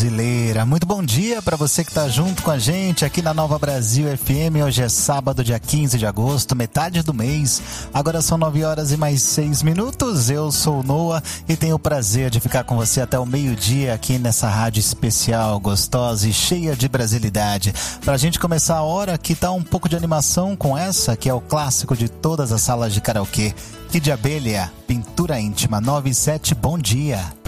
brasileira. Muito bom dia para você que está junto com a gente aqui na Nova Brasil FM. Hoje é sábado, dia 15 de agosto, metade do mês. Agora são 9 horas e mais 6 minutos. Eu sou o Noah e tenho o prazer de ficar com você até o meio-dia aqui nessa rádio especial, gostosa e cheia de brasilidade. Pra gente começar a hora, que tá um pouco de animação com essa, que é o clássico de todas as salas de karaokê. Kid Abelha, Pintura Íntima 97, bom dia.